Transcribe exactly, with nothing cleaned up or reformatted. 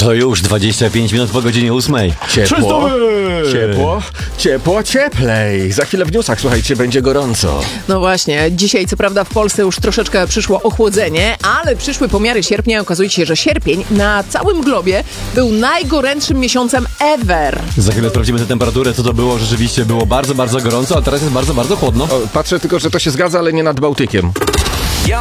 To już dwadzieścia pięć minut po godzinie ósmej. Ciepło, ciepło, ciepło, cieplej. Za chwilę w newsach, słuchajcie, będzie gorąco. No właśnie, dzisiaj co prawda w Polsce już troszeczkę przyszło ochłodzenie, ale przyszły pomiary sierpnia i okazuje się, że sierpień na całym globie był najgorętszym miesiącem ever. Za chwilę sprawdzimy tę temperaturę, co to było. Rzeczywiście było bardzo, bardzo gorąco, a teraz jest bardzo, bardzo chłodno. O, patrzę tylko, że to się zgadza, ale nie nad Bałtykiem.